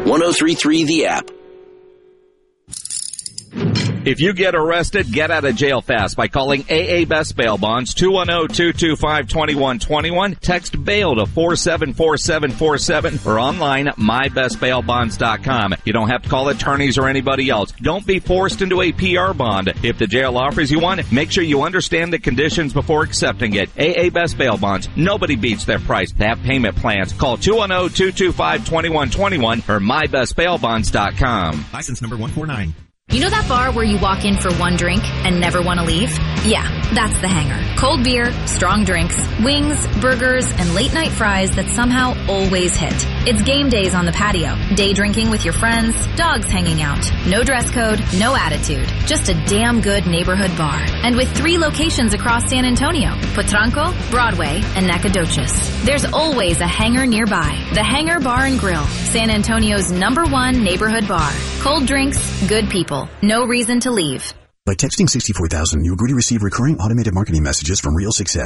1033 The App. If you get arrested, get out of jail fast by calling AA Best Bail Bonds, 210-225-2121. Text bail to 474747 or online at mybestbailbonds.com. You don't have to call attorneys or anybody else. Don't be forced into a PR bond. If the jail offers you one, make sure you understand the conditions before accepting it. AA Best Bail Bonds. Nobody beats their price. They have payment plans. Call 210-225-2121 or mybestbailbonds.com. License number 149. You know that bar where you walk in for one drink and never want to leave? Yeah, that's the Hangar. Cold beer, strong drinks, wings, burgers, and late night fries that somehow always hit. It's game days on the patio, day drinking with your friends, dogs hanging out. No dress code, no attitude. Just a damn good neighborhood bar. And with 3 locations across San Antonio, Potranco, Broadway, and Nacogdoches. There's always a Hangar nearby. The Hangar Bar and Grill, San Antonio's #1 neighborhood bar. Cold drinks, good people. No reason to leave. By texting 64,000, you agree to receive recurring automated marketing messages from Real Success.